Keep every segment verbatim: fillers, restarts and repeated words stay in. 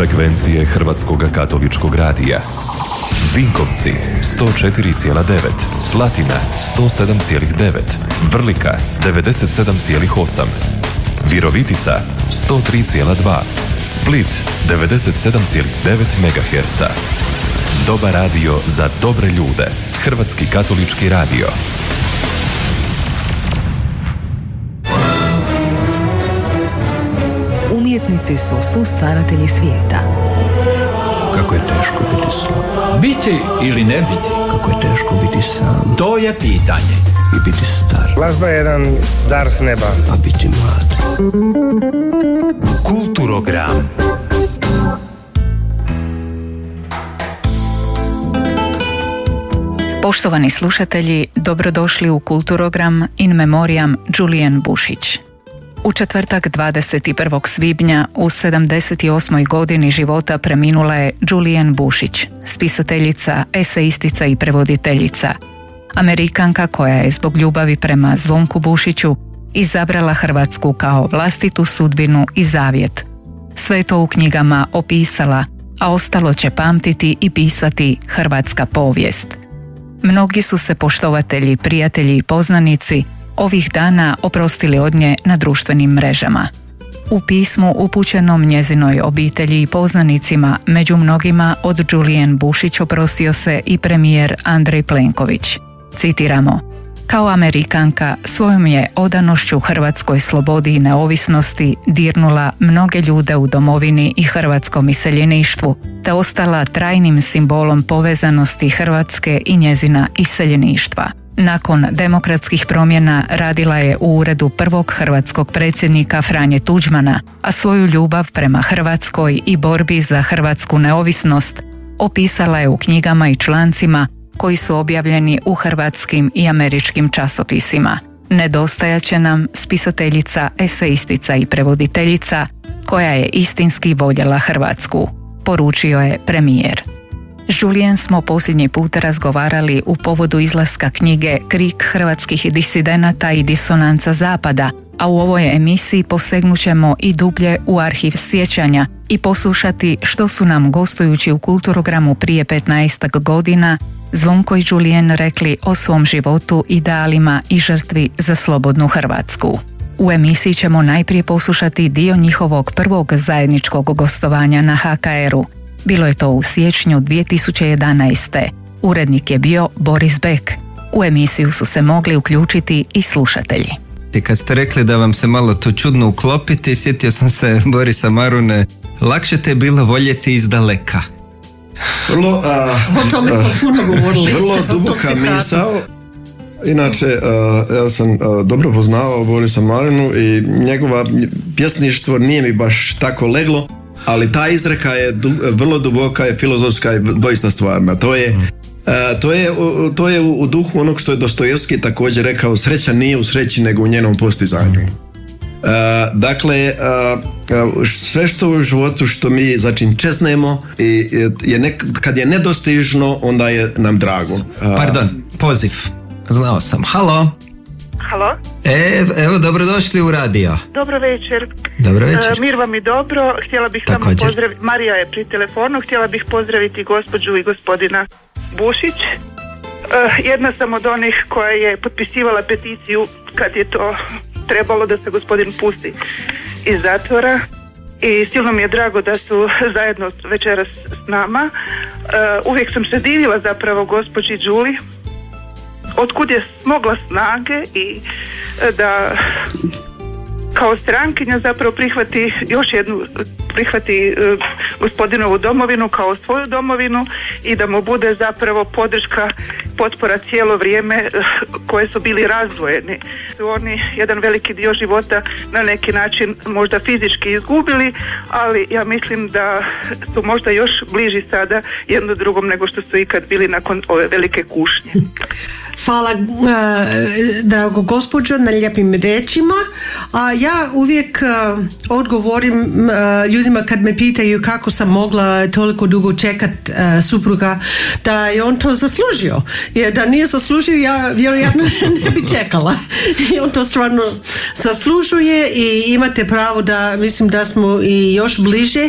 Frekvencije Hrvatskog katoličkog radija. Vinkovci sto četiri zarez devet, Slatina sto sedam zarez devet, Vrlika devedeset sedam zarez osam, Virovitica sto tri zarez dva, Split devedeset sedam zarez devet megaherca. Dobar radio za dobre ljude. Hrvatski katolički radio. Umjetnici su sustvaratelji svijeta. Kako je teško biti slab. Biti ili ne biti. Kako je teško biti sam. To je pitanje. I biti star. Glazba je jedan dar s neba. A biti mlad. Kulturogram. Poštovani slušatelji, dobrodošli u Kulturogram in memoriam Julian Bušić. U četvrtak dvadeset prvog svibnja u sedamdeset osmoj godini života preminula je Julian Bušić, spisateljica, esejistica i prevoditeljica. Amerikanka koja je zbog ljubavi prema Zvonku Bušiću izabrala Hrvatsku kao vlastitu sudbinu i zavjet. Sve to u knjigama opisala, a ostalo će pamtiti i pisati hrvatska povijest. Mnogi su se poštovatelji, prijatelji i poznanici ovih dana oprostili od nje na društvenim mrežama. U pismu upućenom njezinoj obitelji i poznanicima, među mnogima od Julian Bušić oprostio se i premijer Andrej Plenković. Citiramo: "Kao Amerikanka svojom je odanošću hrvatskoj slobodi i neovisnosti dirnula mnoge ljude u domovini i hrvatskom iseljeništvu, te ostala trajnim simbolom povezanosti Hrvatske i njezina iseljeništva. Nakon demokratskih promjena radila je u uredu prvog hrvatskog predsjednika Franje Tuđmana, a svoju ljubav prema Hrvatskoj i borbi za hrvatsku neovisnost opisala je u knjigama i člancima koji su objavljeni u hrvatskim i američkim časopisima. Nedostajat će nam spisateljica, esejistica i prevoditeljica koja je istinski voljela Hrvatsku", poručio je premijer. S Julian smo posljednji put razgovarali u povodu izlaska knjige Krik hrvatskih disidenata i disonanca zapada, a u ovoj emisiji posegnut ćemo i dublje u arhiv sjećanja i poslušati što su nam gostujući u Kulturogramu prije petnaestak godina Zvonko i Julian rekli o svom životu, idealima i žrtvi za slobodnu Hrvatsku. U emisiji ćemo najprije poslušati dio njihovog prvog zajedničkog gostovanja na ha ka eru. Bilo je to u siječnju dvije tisuće jedanaeste. Urednik je bio Boris Bek. U emisiju su se mogli uključiti i slušatelji. I kad ste rekli da vam se malo to čudno uklopiti, sjetio sam se Borisa Marune, lakše te je bilo voljeti iz daleka. Vrlo, a, o tome smo puno govorili. Vrlo duboka misao. Inače, a, ja sam a, dobro poznavao Borisa Marinu i njegova pjesništvo nije mi baš tako leglo, ali ta izreka je du, vrlo duboka, je filozofska i doista stvarna. To je, a, to je, to je u, u duhu onog što je Dostojevski također rekao: sreća nije u sreći nego u njenom postizanju. Uh, dakle, uh, sve što u životu što mi začin čeznemo i je nek, kad je nedostižno, onda je nam drago. Uh, Pardon, poziv. Znao sam. Halo. Halo. E, evo, dobrodošli u radio. Dobro večer. Dobro večer. Uh, mir vam i dobro. Htjela bih samo pozdraviti, Marija je pri telefonu, htjela bih pozdraviti gospođu i gospodina Bušić. Uh, jedna sam od onih koja je potpisivala peticiju kad je to trebalo da se gospodin pusti iz zatvora i silno mi je drago da su zajedno večeras s nama. Uh, uvijek sam se divila zapravo gospođi Đuli otkud je smogla snage i da kao strankinja zapravo prihvati još jednu prihvati uh, gospodinovu domovinu kao svoju domovinu i da mu bude zapravo podrška, potpora cijelo vrijeme uh, koje su bili razdvojeni. Oni jedan veliki dio života na neki način možda fizički izgubili, ali ja mislim da su možda još bliži sada jedno drugom nego što su ikad bili nakon ove velike kušnje. Hvala, uh, drago gospođo, na lijepim rečima. A ja uvijek uh, odgovorim uh, ljudima kad me pitaju kako sam mogla toliko dugo čekat uh, supruga, da je on to zaslužio. jer da nije zaslužio, ja vjerojatno ne bi čekala. I on to stvarno zaslužuje i imate pravo da, mislim da smo i još bliže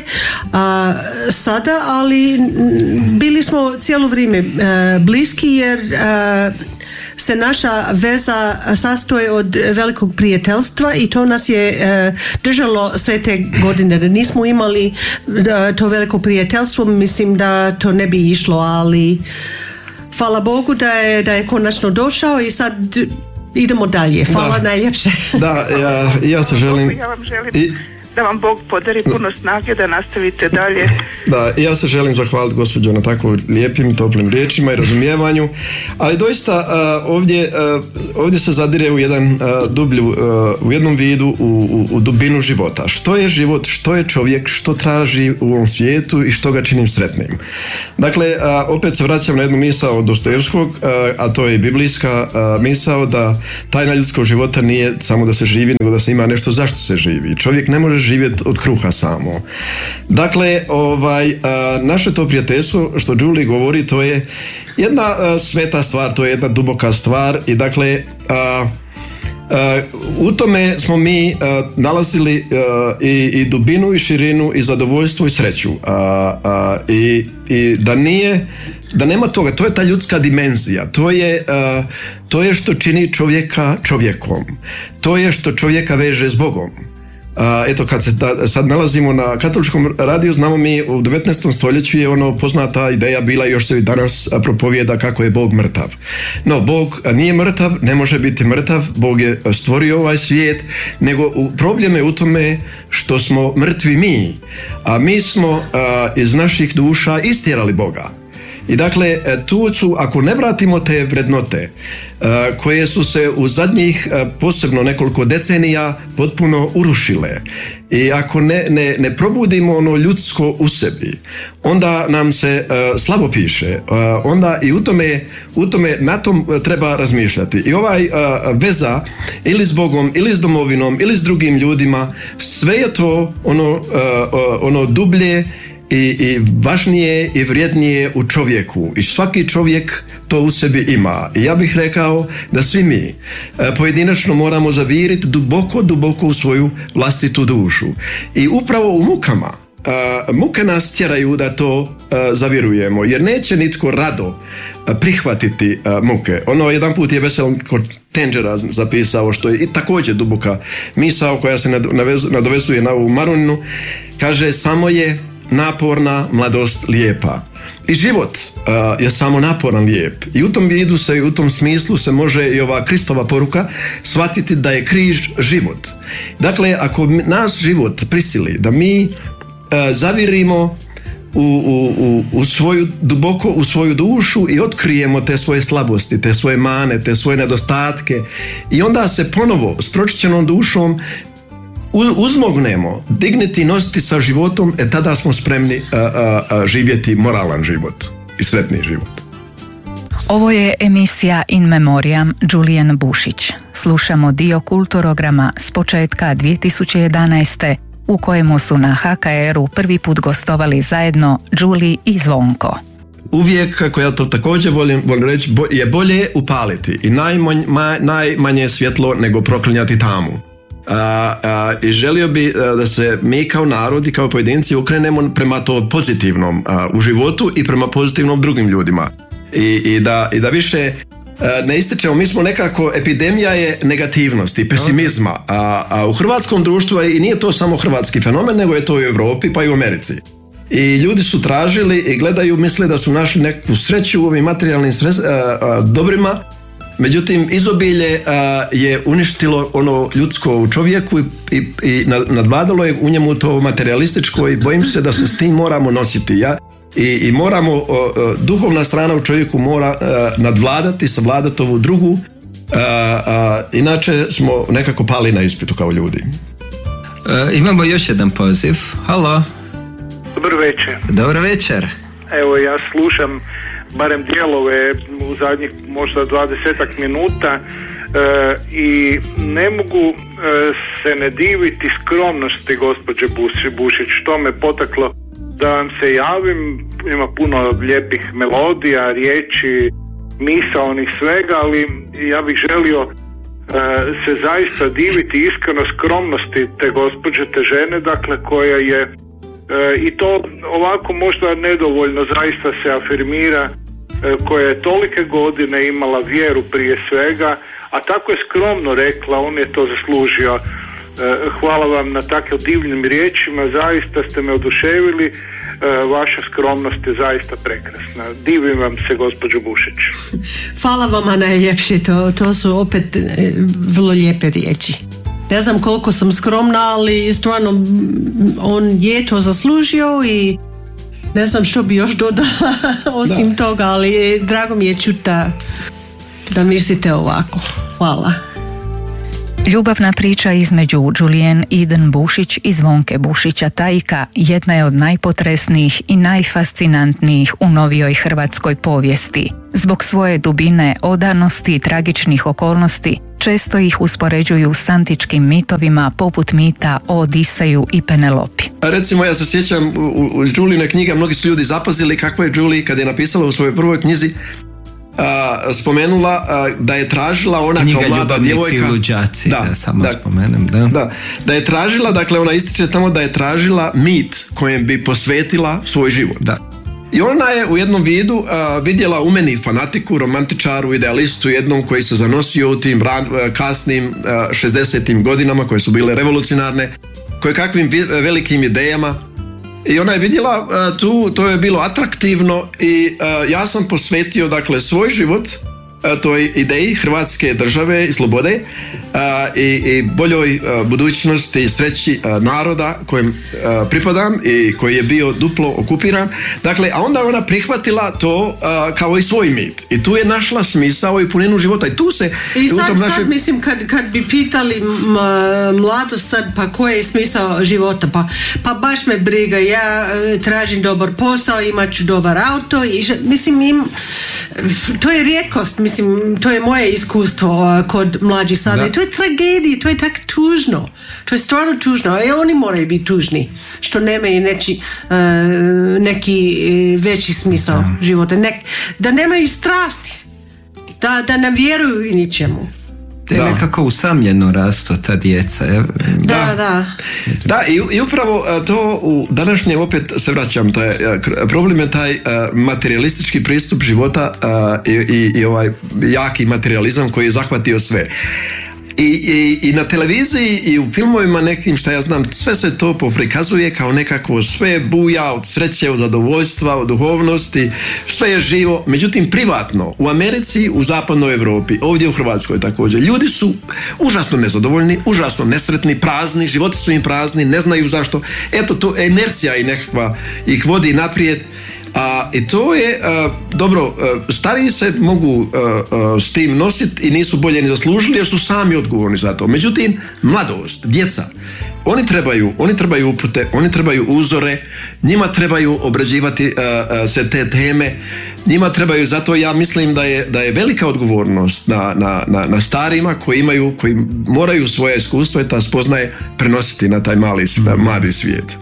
a, sada, ali bili smo cijelo vrijeme a, bliski jer a, se naša veza sastoji od velikog prijateljstva i to nas je e, držalo sve te godine. Da nismo imali da, to veliko prijateljstvo, mislim da to ne bi išlo, ali hvala Bogu da je, da je konačno došao i sad idemo dalje. Hvala da. najljepše. Da, ja, ja se želim... Ja vam želim... I... da vam Bog podari puno snage da nastavite dalje. Da, ja se želim zahvaliti gospođo na tako lijepim i toplim riječima i razumijevanju, ali doista uh, ovdje, uh, ovdje se zadire u jedan uh, dublju, uh, u jednom vidu u, u, u dubinu života. Što je život, što je čovjek, što traži u ovom svijetu i što ga čini sretnim. Dakle, uh, opet se vraćam na jednu misao Dostojevskog, uh, a to je biblijska uh, misao da tajna ljudskog života nije samo da se živi, nego da se ima nešto zašto se živi. Čovjek ne može živjeti od kruha samo. Dakle, ovaj, a, naše to prijateljstvo, što Julie govori, to je jedna a, sveta stvar, to je jedna duboka stvar i dakle a, a, u tome smo mi a, nalazili a, i, i dubinu i širinu i zadovoljstvo i sreću. A, a, i, i da nije da nema toga, to je ta ljudska dimenzija, to je, uh, to je što čini čovjeka čovjekom, to je što čovjeka veže s Bogom. Uh, eto, kad se da, sad nalazimo na katoličkom radiju, znamo mi u devetnaestom stoljeću je ono poznata ideja bila, još se i danas propovijeda kako je Bog mrtav. No, Bog nije mrtav, ne može biti mrtav, Bog je stvorio ovaj svijet, nego problem je u tome što smo mrtvi mi, a mi smo uh, iz naših duša istjerali Boga. I dakle, tu su, ako ne vratimo te vrednote uh, koje su se u zadnjih uh, posebno nekoliko decenija potpuno urušile i ako ne, ne, ne probudimo ono ljudsko u sebi, onda nam se uh, slabo piše, uh, onda i u tome, u tome na tom treba razmišljati. I ovaj uh, veza ili s Bogom, ili s domovinom, ili s drugim ljudima, sve je to ono, uh, uh, ono dublje I, i važnije i vrijednije u čovjeku i svaki čovjek to u sebi ima. I ja bih rekao da svi mi e, pojedinačno moramo zaviriti duboko, duboko u svoju vlastitu dušu. I upravo u mukama, e, muke nas tjeraju da to e, zavirujemo, jer neće nitko rado e, prihvatiti e, muke. Ono, jedan put je Veselko Tenđera zapisao, što je i također duboka misao koja se nadovezuje na ovu Maruninu, kaže, samo je naporna mladost lijepa. I život uh, je samo naporan lijep. I u tom vidu se i u tom smislu se može i ova Kristova poruka shvatiti da je križ život. Dakle, ako nas život prisili da mi uh, zavirimo u, u, u, u svoju, duboko u svoju dušu i otkrijemo te svoje slabosti, te svoje mane, te svoje nedostatke i onda se ponovo s pročišćenom dušom uzmognemo digniti i nositi sa životom, e tada smo spremni a, a, a, živjeti moralan život i sretni život. Ovo je emisija In Memoriam Julian Bušić. Slušamo dio kulturograma s početka dvije tisuće jedanaeste u kojemu su na H K R-u prvi put gostovali zajedno Julie i Zvonko. Uvijek, kako ja to također volim, volim reći, je bolje upaliti i najmanj, ma, najmanje svjetlo nego proklinjati tamu. A, a, i želio bi a, da se mi kao narod i kao pojedinci okrenemo prema to pozitivnom a, u životu i prema pozitivnom drugim ljudima i, i, da, i da više a, ne ističemo, mi smo nekako, epidemija je negativnosti i pesimizma, a, a u hrvatskom društvu i nije to samo hrvatski fenomen, nego je to i u Europi pa i u Americi. I ljudi su tražili i gledaju, misle da su našli neku sreću u ovim materijalnim sres, a, a, dobrima. Međutim, izobilje a, je uništilo ono ljudsko u čovjeku i, i, i nadvladalo je u njemu to materialističko i bojim se da se s tim moramo nositi. Ja? I, i moramo, o, o, duhovna strana u čovjeku mora a, nadvladati, savladati ovu drugu, a, a, inače smo nekako pali na ispitu kao ljudi. E, imamo još jedan poziv. Halo. Dobro večer. Dobro večer. Evo, ja slušam barem dijelove u zadnjih možda dvadesetak minuta e, i ne mogu e, se ne diviti skromnosti gospođe Bušić, što me potaklo da vam se javim. Ima puno lijepih melodija, riječi, misaonih svega, ali ja bih želio se zaista diviti iskreno skromnosti te gospođe, te žene, dakle koja je e, i to ovako možda nedovoljno zaista se afirmira, e, koja je tolike godine imala vjeru prije svega, a tako je skromno rekla, on je to zaslužio. E, hvala vam na takvim divnim riječima, zaista ste me oduševili. Vaša skromnost je zaista prekrasna. Divim vam se, gospođo Bušić. Hvala vama najljepše, to, to su opet vrlo lijepe riječi. Ne znam koliko sam skromna, ali stvarno on je to zaslužio i ne znam što bi još dodala osim da. toga, ali drago mi je čuti da, da mislite ovako. Hvala. Ljubavna priča između Julienne Eden Bušić i Zvonke Bušića Tajka jedna je od najpotresnijih i najfascinantnijih u novijoj hrvatskoj povijesti. Zbog svoje dubine, odanosti i tragičnih okolnosti, često ih uspoređuju s antičkim mitovima poput mita o Odiseju i Penelopi. Recimo, ja se sjećam u, u Julijine knjiga, mnogi su ljudi zapazili kako je Julie, kad je napisala u svojoj prvoj knjizi, Uh, spomenula uh, da je tražila ona knjiga kao mlada djevojka, i luđaci, da, da samo da, spomenem, da. da, da je tražila, dakle ona ističe tamo da je tražila mit kojem bi posvetila svoj život. Da. I ona je u jednom vidu uh, vidjela u meni fanatiku, romantičaru, idealistu jednom koji se zanosio u tim ran, uh, kasnim uh, šezdesetim godinama koje su bile revolucionarne, koje kakvim vi, velikim idejama. I ona je vidjela uh, tu, to je bilo atraktivno i uh, ja sam posvetio dakle svoj život uh, toj ideji Hrvatske države i slobode uh, i, i boljoj uh, budućnosti i sreći uh, naroda kojem uh, pripadam i koji je bio duplo okupiran. Dakle, a onda je ona prihvatila to uh, kao i svoj mit. I tu je našla smisao i puninu života. I tu se... I sad, u tom sad našem... mislim, kad, kad bi pitali m, mladost sad, pa koji je smisao života? Pa, pa baš me briga, ja e, tražim dobar posao, imat ću dobar auto i mislim, im, to je rijetkost, mislim, to je moje iskustvo a, kod mlađih sada. I to je tragedija, to je tak tužno. To je stvarno tužno. I oni moraju biti tužni što nemaju neči, uh, neki veći smisao da. života. Nek, da nemaju strasti. Da, da ne vjeruju i ničemu. To je da. nekako usamljeno rasto ta djeca. Da, da. Da, da i, i upravo to u današnjem, opet se vraćam, to je, problem je taj uh, materialistički pristup života uh, i, i, i ovaj jaki materializam koji je zahvatio sve. I, i, i na televiziji i u filmovima nekim, šta ja znam, sve se to poprikazuje kao nekako sve buja od sreće, od zadovoljstva, od duhovnosti, sve je živo. Međutim, privatno, u Americi, u zapadnoj Europi, ovdje u Hrvatskoj također, ljudi su užasno nezadovoljni, užasno nesretni, prazni, životi su im prazni, ne znaju zašto. Eto, to inercija i nekakva ih vodi naprijed. A, i to je, a, dobro, a, stariji se mogu a, a, s tim nositi i nisu bolje ni zaslužili jer su sami odgovorni za to. Međutim, mladost, djeca, oni trebaju, oni trebaju upute, oni trebaju uzore, njima trebaju obrađivati a, a, se te teme, njima trebaju, zato ja mislim da je, da je velika odgovornost na, na, na, na starima koji imaju, koji moraju svoje iskustvo i ta spoznaje prenositi na taj mali, mladi svijet.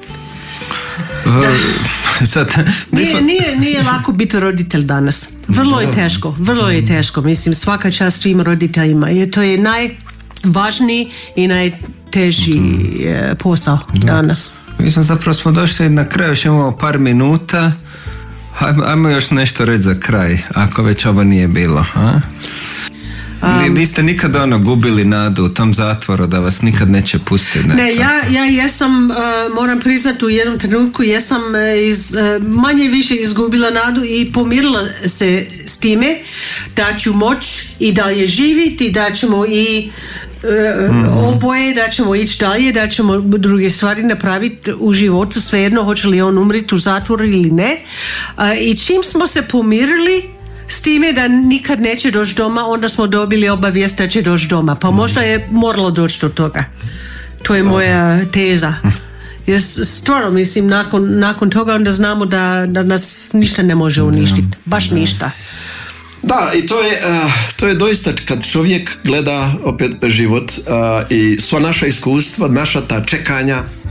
Sad, nije, nije, nije lako biti roditelj danas. Vrlo je teško, vrlo je teško. Mislim, svaka čast svim roditeljima. Jer to je najvažniji i najteži posao danas. Mi smo zapravo smo došli na kraju, još imamo par minuta. Ajmo, ajmo još nešto reći za kraj, ako već ovo nije bilo. A? Um, Niste nikad ono gubili nadu u tom zatvoru da vas nikad neće pustiti? Ne, ne ja, ja jesam, uh, moram priznati u jednom trenutku jesam iz, uh, manje više izgubila nadu i pomirila se s time da ću moći i dalje živjeti, da ćemo i uh, mm-hmm. oboje, da ćemo ići dalje, da ćemo druge stvari napraviti u životu, svejedno hoće li on umriti u zatvoru ili ne. Uh, I čim smo se pomirili s time da nikad neće doći doma, onda smo dobili obavijest da će doći doma. Pa možda je moralo doći do toga. To je moja teza. Jer stvarno mislim, nakon, nakon toga onda znamo da, da nas ništa ne može uništiti. Baš ništa. Da, i to je, uh, to je doista kad čovjek gleda opet život uh, i sva naša iskustva, naša ta čekanja,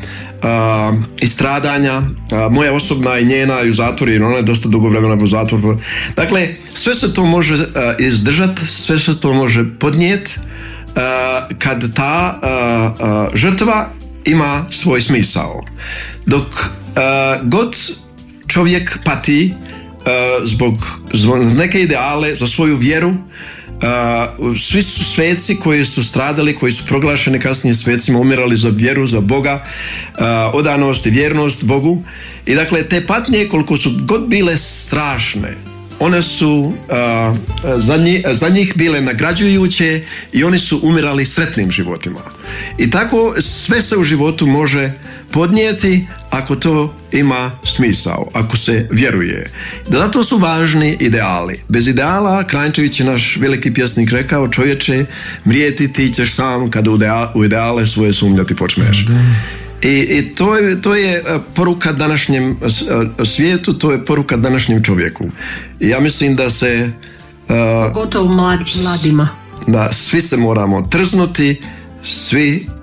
uh, i stradanja, uh, moja osobna i njena i u zatvoru, jer ona je dosta dugo vremena u zatvoru. Dakle, sve se to može uh, izdržati, sve se to može podnijeti uh, kad ta uh, uh, žrtva ima svoj smisao. Dok uh, god čovjek pati uh, zbog, zbog neke ideale za svoju vjeru, Uh, svi su sveci koji su stradali, koji su proglašeni kasnije svecima, umirali za vjeru, za Boga, uh, odanost i vjernost Bogu. I dakle, te patnje, koliko su god bile strašne, one su uh, za, njih, za njih bile nagrađujuće i oni su umirali sretnim životima. I tako sve se u životu može podnijeti ako to ima smisao, ako se vjeruje. Zato su važni ideali. Bez ideala, Kranjčević je naš veliki pjesnik rekao, čovječe, mrijeti ti ćeš sam kad u ideale svoje sumnjati počneš. I, i to, je, to je poruka današnjem svijetu, to je poruka današnjem čovjeku. I ja mislim da se pogotovo mlad, mladima da svi se moramo trznuti, svi